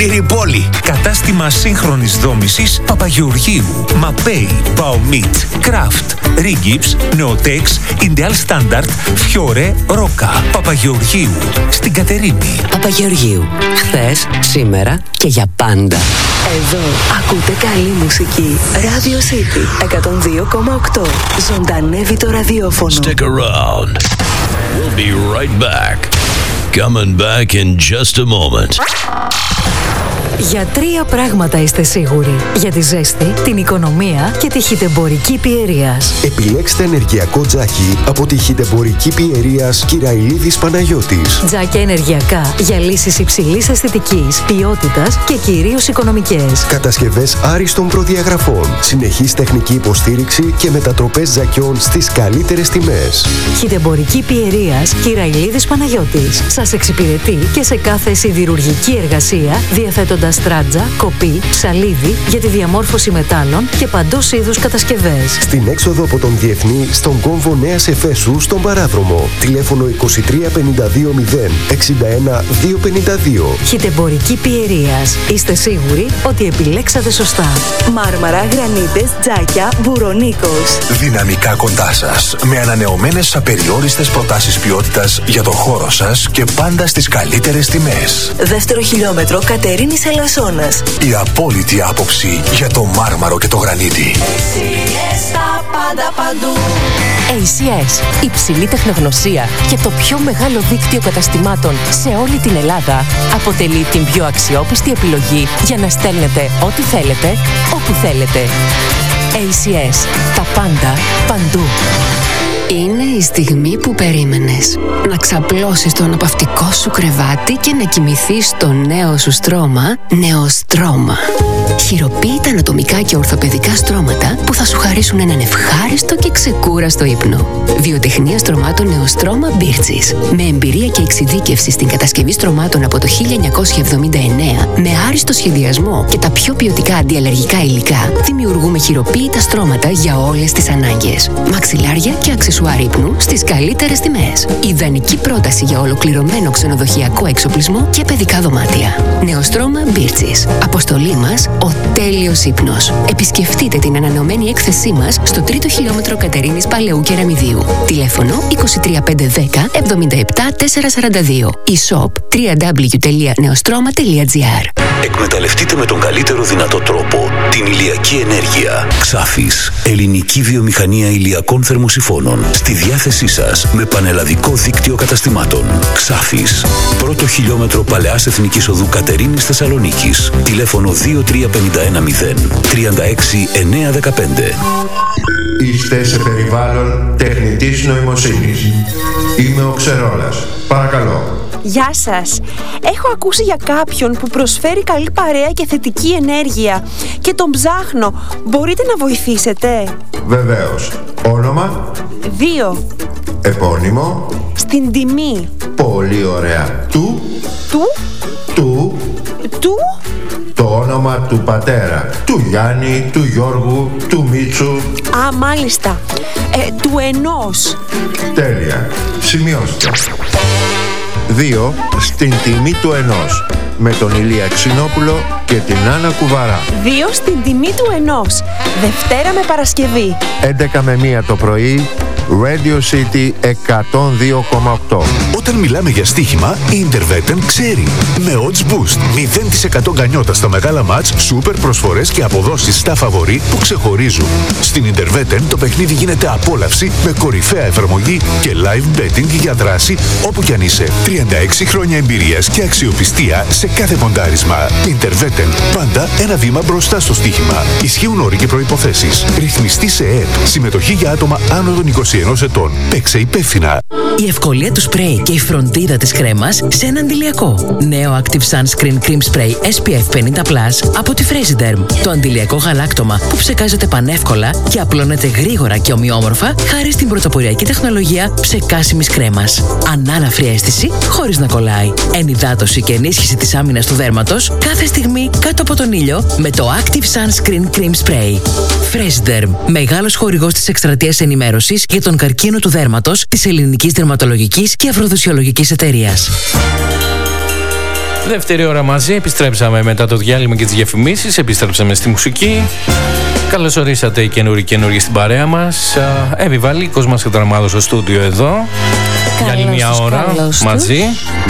Τριπόλη. Κατάστημα σύγχρονης δόμησης Παπαγεωργίου. Μαπέι, Μπαομίτ, Κράφτ, Ρίγκιψ, Νεοτέξ, Ιντεάλ Στάνταρτ, Φιόρε, Ρόκα. Παπαγεωργίου. Στην Κατερίνη. Παπαγεωργίου. Χθες, σήμερα και για πάντα. Εδώ ακούτε καλή μουσική. Radio City 102,8. Ζωντανεύει το ραδιόφωνο. Stick around. We'll be right back. Coming back in just a moment. Για 3 πράγματα είστε σίγουροι. Για τη ζέστη, την οικονομία και τη χιτεμπορική Πιερίας. Επιλέξτε ενεργειακό τζάκι από τη χιτεμπορική Πιερίας Κυραϊλίδης Παναγιώτης. Τζάκια ενεργειακά για λύσεις υψηλής αισθητικής, ποιότητας και κυρίως οικονομικές. Κατασκευές άριστων προδιαγραφών, συνεχής τεχνική υποστήριξη και μετατροπές τζακιών στις καλύτερες τιμές. Χιτεμπορική Πιερίας Κυραϊλίδης Παναγιώτης. Σας εξυπηρετεί και σε κάθε σιδηρουργική εργασία, διαθέτοντας στράτζα, κοπή, ψαλίδι για τη διαμόρφωση μετάλλων και παντός είδους κατασκευές. Στην έξοδο από τον Διεθνή, στον κόμβο Νέας Εφέσου, στον Παράδρομο. Τηλέφωνο 23 52 0 61 252. Χιτεμπορική Πιερίας. Είστε σίγουροι ότι επιλέξατε σωστά. Μάρμαρα, γρανίτες, τζάκια, Βουρονίκος. Δυναμικά κοντά σας. Με ανανεωμένες απεριόριστες προτάσεις ποιότητας για το χώρο σας και πάντα στις καλύτερες τιμές. Δεύτερο χιλιόμετρο Κατερίνης Ελασσόνας. Η απόλυτη άποψη για το μάρμαρο και το γρανίτι. ACS, τα πάντα παντού. ACS, υψηλή τεχνογνωσία και το πιο μεγάλο δίκτυο καταστημάτων σε όλη την Ελλάδα, αποτελεί την πιο αξιόπιστη επιλογή για να στέλνετε ό,τι θέλετε, όπου θέλετε. ACS, τα πάντα παντού. Είναι η στιγμή που περίμενες. Να ξαπλώσεις το αναπαυτικό σου κρεβάτι και να κοιμηθείς στο νέο σου στρώμα Νεοστρώμα. Χειροποίητα ανατομικά και ορθοπαιδικά στρώματα που θα σου χαρίσουν έναν ευχάριστο και ξεκούραστο ύπνο. Βιοτεχνία στρωμάτων Νεοστρώμα Μπίρτσης. Με εμπειρία και εξειδίκευση στην κατασκευή στρωμάτων από το 1979, με άριστο σχεδιασμό και τα πιο ποιοτικά αντιαλλεργικά υλικά, δημιουργούμε χειροποίητα στρώματα για όλες τις ανάγκες. Μαξιλάρια και αξεσουάρ ύπνου στις καλύτερες τιμές. Ιδανική πρόταση για ολοκληρωμένο ξενοδοχειακό εξοπλισμό και παιδικά δωμάτια. Νεοστρώμα Μπίρτσης. Αποστολή μας, ο τέλειος ύπνος. Επισκεφτείτε την ανανεωμένη έκθεσή μας στο 3ο χιλιόμετρο Κατερίνης Παλαιού Κεραμιδίου. Τηλέφωνο 23510 77 442. E-shop www.neostroma.gr. Εκμεταλλευτείτε με τον καλύτερο δυνατό τρόπο την ηλιακή ενέργεια. Ξάφης, ελληνική βιομηχανία ηλιακών θερμοσυφώνων. Στη διάθεσή σας με πανελλαδικό δίκτυο καταστημάτων. Ξάφης, πρώτο χιλιόμετρο Παλαιάς Εθνικής Οδού Κατερίνης Θεσσαλονίκης. Τηλέφωνο 23510 36 915. Είστε σε περιβάλλον τεχνητής νοημοσύνης. Είμαι ο Ξερόλας. Παρακαλώ. Γεια σας. Έχω ακούσει για κάποιον που προσφέρει καλή παρέα και θετική ενέργεια και τον ψάχνω. Μπορείτε να βοηθήσετε? Βεβαίως. Όνομα? 2. Επώνυμο? Στην τιμή. Πολύ ωραία. Του? Το όνομα του πατέρα. Του Γιάννη, του Γιώργου, του Μίτσου. Α, μάλιστα. Του ενός. Τέλεια. Σημειώστε. 2. Στην τιμή του ενός. Με τον Ηλία Ξινόπουλο και την Άννα Κουβαρά. 2 στην τιμή του ενός. Δευτέρα με Παρασκευή. 11 με 1 το πρωί. Radio City 102,8. Όταν μιλάμε για στοίχημα, η Interveten ξέρει. Με odds boost, 0% γκανιότα στα μεγάλα μάτς, σούπερ προσφορές και αποδόσεις στα φαβορί που ξεχωρίζουν. Στην Interveten το παιχνίδι γίνεται απόλαυση με κορυφαία εφαρμογή και live betting για δράση όπου κι αν είσαι. 36 χρόνια εμπειρίας και αξιοπιστία σε κάθε ποντάρισμα. Interveten, πάντα ένα βήμα μπροστά στο στοίχημα. Ισχύουν όροι και προϋποθέσεις. Ρυθμιστή σε ΕΕΠ. Συμμετοχή για άτομα άνω των 21 ετών. Παίξε υπεύθυνα. Η ευκολία του σπρέι και η φροντίδα της κρέμας σε ένα αντιλιακό. Νέο Active Sunscreen Cream Spray SPF 50+ από τη Fresiderm. Το αντιλιακό γαλάκτωμα που ψεκάζεται πανεύκολα και απλώνεται γρήγορα και ομοιόμορφα χάρη στην πρωτοποριακή τεχνολογία ψεκάσιμης κρέμας. Ανάλαφρη αίσθηση χωρίς να κολλάει. Ενυδάτωση και ενίσχυση της άμυνας του δέρματος κάθε στιγμή κάτω από τον ήλιο με το Active Sunscreen Cream Spray. Fresiderm, μεγάλος χορηγός της εκστρατείας ενημέρωσης για τον καρκίνο του δέρματος της Ελληνικής Δερματολογικής και Αφροδοσιολογικής Εταιρείας. Δεύτερη ώρα μαζί, επιστρέψαμε μετά το διάλειμμα και τις διαφημίσεις, επιστρέψαμε στη μουσική. Καλώς ορίσατε οι καινούργοι στην παρέα μας. Επιβαλίκος μας καταραμάδος στο στούντιο εδώ. Για άλλη μια ώρα μαζί.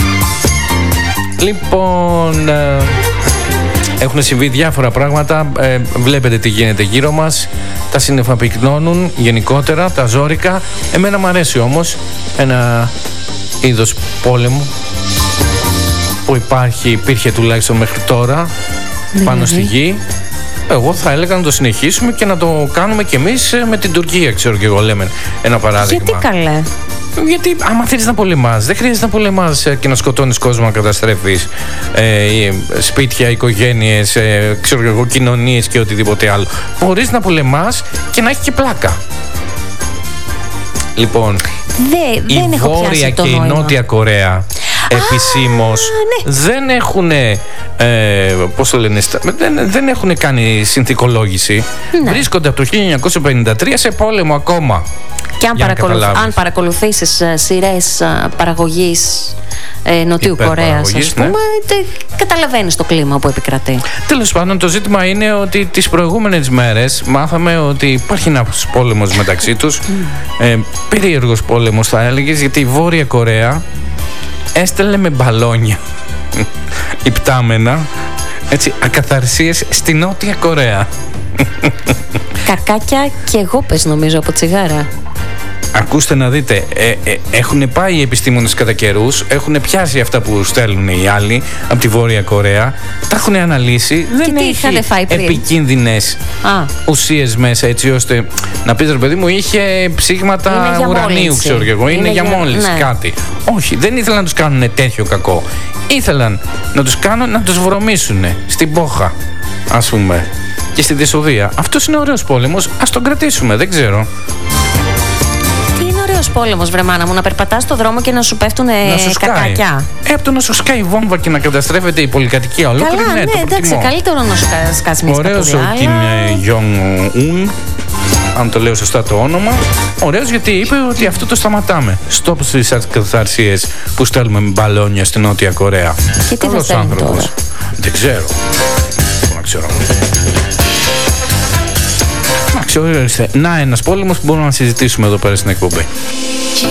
Λοιπόν, έχουν συμβεί διάφορα πράγματα. Βλέπετε τι γίνεται γύρω μας. Τα σύννεφα πυκνώνουν γενικότερα, τα ζόρικα. Εμένα μου αρέσει όμως ένα είδος πόλεμου που υπήρχε τουλάχιστον μέχρι τώρα πάνω στη γη. Εγώ θα έλεγα να το συνεχίσουμε και να το κάνουμε κι εμείς με την Τουρκία, ξέρω και εγώ, λέμε ένα παράδειγμα. Γιατί καλέ? Γιατί άμα θέλεις να πολεμάς, δεν χρειάζεται να πολεμάς και να σκοτώνεις κόσμο, να καταστρέφεις σπίτια, οικογένειες, ξέρω εγώ, κοινωνίες και οτιδήποτε άλλο. Μπορείς να πολεμάς και να έχει και πλάκα. Λοιπόν, η Βόρεια και η Νότια Κορέα επισήμως δεν έχουν πώς το λένε, δεν έχουν κάνει συνθηκολόγηση. Βρίσκονται από το 1953 σε πόλεμο ακόμα. Και αν παρακολουθήσεις σειρές παραγωγής Νοτιού Κορέας, ας πούμε, καταλαβαίνεις το κλίμα που επικρατεί. Τέλος πάντων, το ζήτημα είναι ότι τις προηγούμενες μέρες μάθαμε ότι υπάρχει ένας πόλεμος μεταξύ τους. Περίεργος πόλεμος θα έλεγες, γιατί η Βόρεια Κορέα έστελνε με μπαλόνια υπτάμενα, έτσι, ακαθαρσίες στη Νότια Κορέα. Κακάκια και γόπες, νομίζω, από τσιγάρα. Ακούστε να δείτε, έχουν πάει οι επιστήμονες κατά καιρούς, έχουν πιάσει αυτά που στέλνουν οι άλλοι από τη Βόρεια Κορέα, τα έχουν αναλύσει, δεν έχει επικίνδυνες ουσίες μέσα, έτσι ώστε να πεις, ρε παιδί μου, είχε ψήγματα ουρανίου, ξέρω εγώ, είναι για μόλις κάτι. Όχι, δεν ήθελαν να τους κάνουν τέτοιο κακό. Ήθελαν να τους κάνουν, να τους βρωμίσουν στην Πόχα, ας πούμε, και στη Δεσοδεία. Αυτός είναι ωραίος πόλεμος, ας τον κρατήσουμε, δεν ξέρω. Πόλεμος, βρε μάνα μου, να περπατάς στο δρόμο και να σου πέφτουν κακάκια. Από το να σου σκάει βόμβα και να καταστρέφεται η πολυκατοικία ολόκληρη. Καλά, ναι, εντάξει, καλύτερο να σου σκάσει μια σκατουλιά. Ωραίος ο Κιμ Jong-un, αν το λέω σωστά το όνομα. Ωραίος, γιατί είπε ότι αυτό το σταματάμε. Stop στις καταρσίες που στέλνουμε με μπαλόνια στην Νότια Κορέα. Και τι θα στέλνουν τώρα? Δεν ξέρω. Δεν ξέρω. Να ένας πόλεμος που μπορούμε να συζητήσουμε εδώ πέρα στην εκπομπή.